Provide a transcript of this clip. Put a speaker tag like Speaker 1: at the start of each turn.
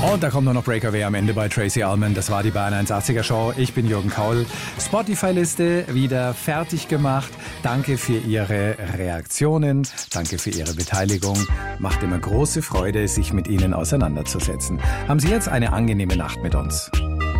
Speaker 1: Und da kommt nur noch Breakaway am Ende bei Tracy Ullman. Das war die Bayern 180er Show. Ich bin Jürgen Kaul. Spotify-Liste wieder fertig gemacht. Danke für Ihre Reaktionen. Danke für Ihre Beteiligung. Macht immer große Freude, sich mit Ihnen auseinanderzusetzen. Haben Sie jetzt eine angenehme Nacht mit uns.